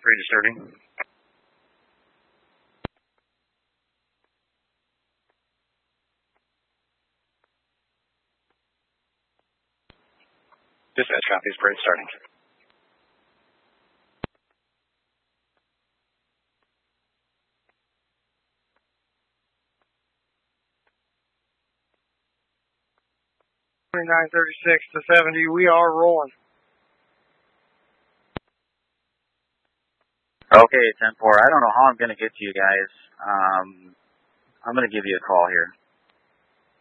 Bridge starting. Dispatch copies, bridge starting. (2936 to 70), we are rolling. Okay, 10-4. I don't know how I'm going to get to you guys. I'm going to give you a call here.